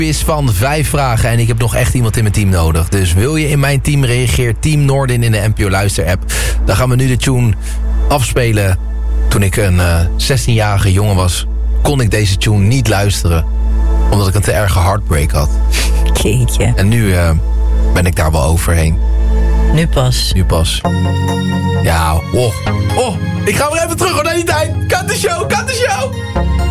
quiz van 5 vragen. En ik heb nog echt iemand in mijn team nodig. Dus wil je in mijn team reageren? Team Noordin in de NPO Luister app. Dan gaan we nu de tune afspelen. Toen ik een 16-jarige jongen was, kon ik deze tune niet luisteren. Omdat ik een te erge heartbreak had. Jeetje. En nu ben ik daar wel overheen. Nu pas. Ja, oh, ik ga weer even terug naar die tijd. Cut the show.